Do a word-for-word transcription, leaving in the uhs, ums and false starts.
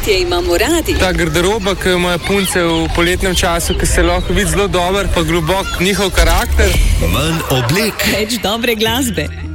Poletje imamo radi. Ta garderoba, ki imajo punce v poletnem času, ki se lahko vidi zelo dober, pa globok njihov karakter. Manj oblek. Več dobre glasbe.